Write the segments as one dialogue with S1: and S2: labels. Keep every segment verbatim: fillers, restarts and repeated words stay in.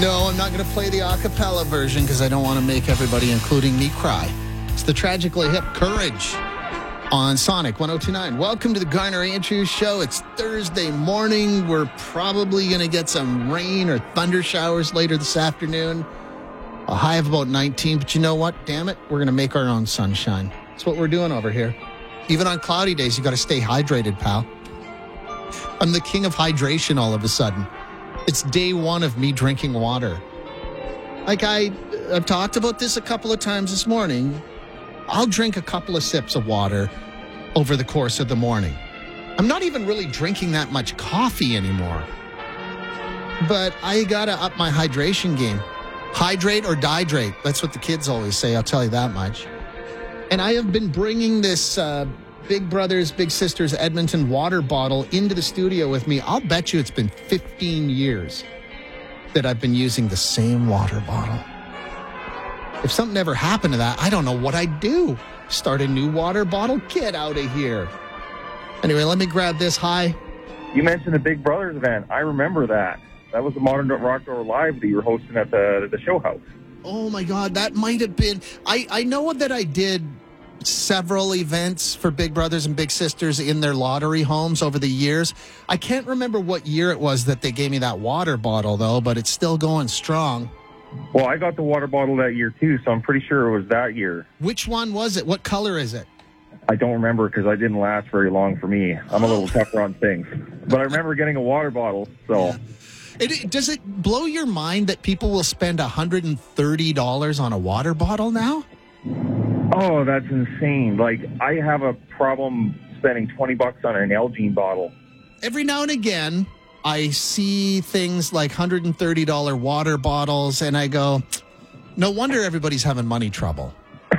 S1: No, I'm not going to play the a cappella version because I don't want to make everybody, including me, cry. It's the Tragically Hip Courage on Sonic one oh two point nine. Welcome to the Garner Andrews Show. It's Thursday morning. We're probably going to get some rain or thunder showers later this afternoon. A high of about nineteen, but you know what? Damn it, we're going to make our own sunshine. That's what we're doing over here. Even on cloudy days, you got to stay hydrated, pal. I'm the king of hydration all of a sudden. It's day one of me drinking water. Like I, I've talked about this a couple of times this morning. I'll drink a couple of sips of water over the course of the morning. I'm not even really drinking that much coffee anymore. But I gotta up my hydration game. Hydrate or dihydrate. That's what the kids always say, I'll tell you that much. And I have been bringing this uh, Big Brothers, Big Sisters Edmonton water bottle into the studio with me. I'll bet you it's been fifteen years that I've been using the same water bottle. If something ever happened to that, I don't know what I'd do. Start a new water bottle? Get out of here. Anyway, let me grab this. Hi.
S2: You mentioned the Big Brothers event. I remember that. That was the Modern Rock Door Live that you were hosting at the the show house.
S1: Oh, my God. That might have been... I, I know that I did several events for Big Brothers and Big Sisters in their lottery homes over the years. I can't remember what year it was that they gave me that water bottle, though, but it's still going strong.
S2: Well, I got the water bottle that year, too, so I'm pretty sure it was that year.
S1: Which one was it? What color is it?
S2: I don't remember because I didn't last very long for me. I'm a little tougher on things. But I remember getting a water bottle, so...
S1: Yeah. It, does it blow your mind that people will spend one hundred thirty dollars on a water bottle now?
S2: Oh, that's insane. Like, I have a problem spending twenty bucks on an Nalgene bottle.
S1: Every now and again, I see things like one hundred thirty dollars water bottles, and I go, no wonder everybody's having money trouble.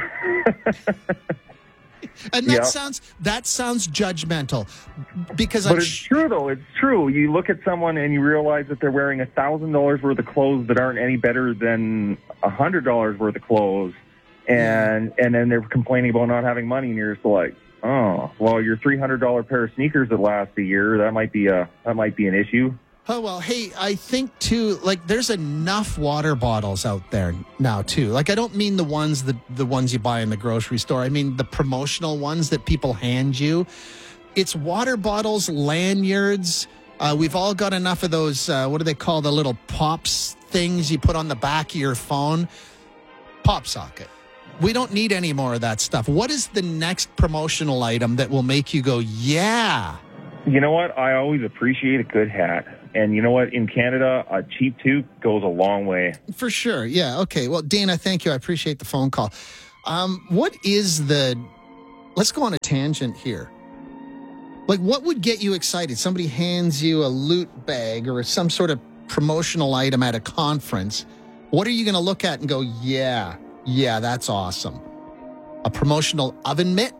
S1: And that
S2: yep.
S1: sounds that sounds judgmental, because
S2: but
S1: I'm
S2: it's
S1: sh-
S2: true though. It's true. You look at someone and you realize that they're wearing a thousand dollars worth of clothes that aren't any better than a hundred dollars worth of clothes, and and then they're complaining about not having money, and you're just like, oh, well, your three hundred dollar pair of sneakers that last a year, that might be a that might be an issue.
S1: Oh, well, hey, I think, too, like, there's enough water bottles out there now, too. Like, I don't mean the ones that the ones you buy in the grocery store. I mean the promotional ones that people hand you. It's water bottles, lanyards. Uh, we've all got enough of those, uh, what do they call the little pops things you put on the back of your phone? Pop socket. We don't need any more of that stuff. What is the next promotional item that will make you go, yeah?
S2: You know what? I always appreciate a good hat. And you know what? In Canada, a cheap toque goes a long way.
S1: For sure. Yeah. Okay. Well, Dana, thank you. I appreciate the phone call. Um, what is the... Let's go on a tangent here. Like, what would get you excited? Somebody hands you a loot bag or some sort of promotional item at a conference. What are you going to look at and go, yeah, yeah, that's awesome? A promotional oven mitt?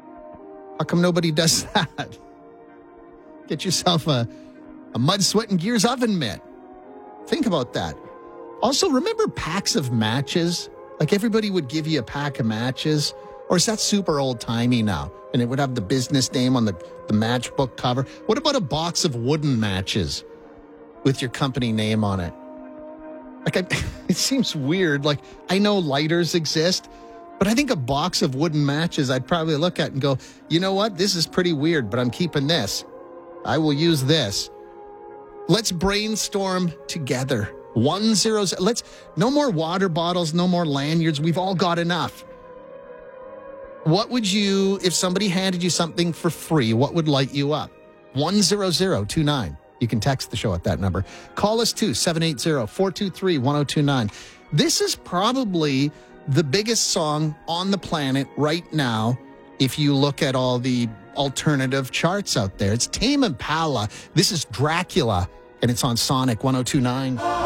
S1: How come nobody does that? Get yourself a... A Mud, Sweat, and Gears oven mitt. Think about that. Also, remember packs of matches? Like, everybody would give you a pack of matches. Or is that super old-timey now? And it would have the business name on the, the matchbook cover. What about a box of wooden matches with your company name on it? Like, I, it seems weird. Like, I know lighters exist, but I think a box of wooden matches I'd probably look at and go, you know what? This is pretty weird, but I'm keeping this. I will use this. Let's brainstorm together. One zero. Let's no more water bottles, no more lanyards. We've all got enough. What would you, if somebody handed you something for free, what would light you up? one zero zero two nine. You can text the show at that number. Call us too, seven eight zero, four two three, one zero two nine. This is probably the biggest song on the planet right now if you look at all the alternative charts out there. It's Tame Impala. This is Dracula. And it's on Sonic one oh two point nine.